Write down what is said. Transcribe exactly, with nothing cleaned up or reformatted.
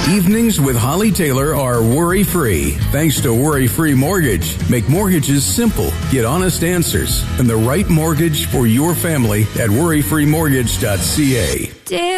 Evenings with Holly Taylor are worry-free thanks to Worry-Free Mortgage. Make mortgages simple. Get honest answers and the right mortgage for your family at worry free mortgage dot c a.